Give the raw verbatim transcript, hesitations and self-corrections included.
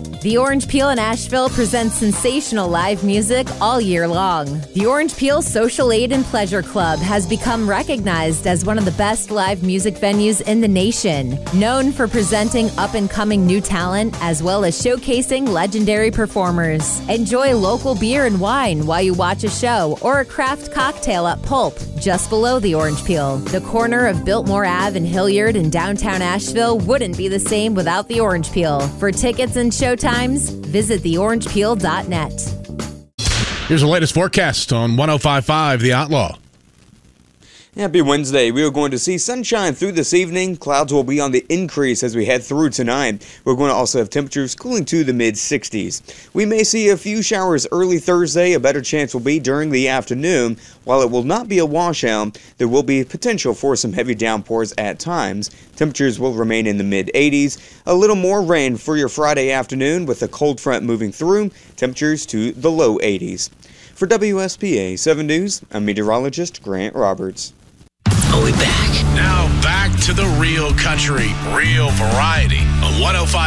The Orange Peel in Asheville presents sensational live music all year long. The Orange Peel Social Aid and Pleasure Club has become recognized as one of the best live music venues in the nation, known for presenting up-and-coming new talent as well as showcasing legendary performers. Enjoy local beer and wine while you watch a show or a craft cocktail at Pulp, just below the Orange Peel. The corner of Biltmore Ave and Hilliard in downtown Asheville wouldn't be the same without the Orange Peel. For tickets and showtimes, visit the orange peel dot net. Here's the latest forecast on one oh five point five The Outlaw. Happy Wednesday. We are going to see sunshine through this evening. Clouds will be on the increase as we head through tonight. We're going to also have temperatures cooling to the mid sixties. We may see a few showers early Thursday. A better chance will be during the afternoon. While it will not be a washout, there will be potential for some heavy downpours at times. Temperatures will remain in the mid eighties. A little more rain for your Friday afternoon with a cold front moving through. Temperatures to the low eighties. For W S P A seven News, I'm meteorologist Grant Roberts. Are we back? Now back to the real country, real variety on one oh five.